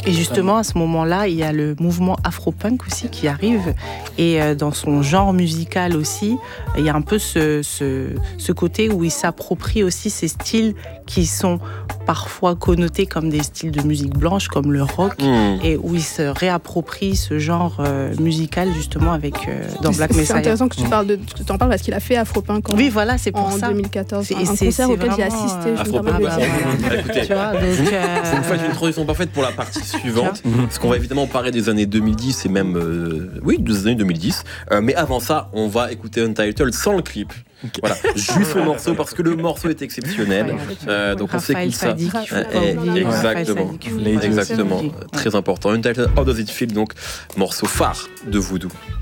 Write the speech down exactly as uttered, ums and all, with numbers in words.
Et justement, à ce moment-là, il y a le mouvement afro-punk aussi qui arrive. Et euh, dans son genre musical aussi, il y a un peu ce, ce, ce côté où il s'approprie aussi ces styles qui sont parfois connotés comme des styles de musique blanche, comme le rock, mmh. et où il se réapproprie ce genre euh, musical justement avec euh, dans Black Messiah. C'est intéressant que tu parles de, que tu en parles parce qu'il a fait Afropunk en, oui, voilà, c'est pour en ça. deux mille quatorze. C'est, un c'est, concert c'est auquel vraiment, j'ai assisté. Euh, Afropunk, ah, bah, bah, écoutez, tu vois, donc, euh... vous me faites une transition parfaite pour la partie suivante, parce qu'on va évidemment parler des années deux mille dix et même, euh, oui, des années deux mille dix. Euh, mais avant ça, on va écouter Untitled sans le clip. Okay. Voilà, juste le morceau parce que le morceau est exceptionnel. Euh, donc Raphaël on s'écoute Sadik, ça. Euh, exactement, exactement, très important. Untitled, How Does It Feel, donc morceau phare de Voodoo.